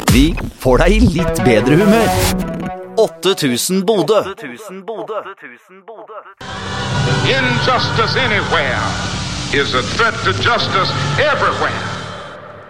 Vi får deg i litt bedre humør. 8000 Bodø. Injustice anywhere is a threat to justice everywhere.